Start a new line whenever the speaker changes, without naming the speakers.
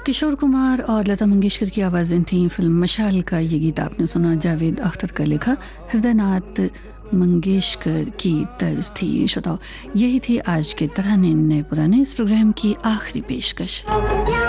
किशोर कुमार और लता मंगेशकर की आवाजें थीं। फिल्म मशाल का ये गीत आपने सुना, जावेद अख्तर का लिखा, हृदयनाथ मंगेशकर की तर्ज थी। श्रोताओ, यही थी आज के तराने नए पुराने इस प्रोग्राम की आखिरी पेशकश।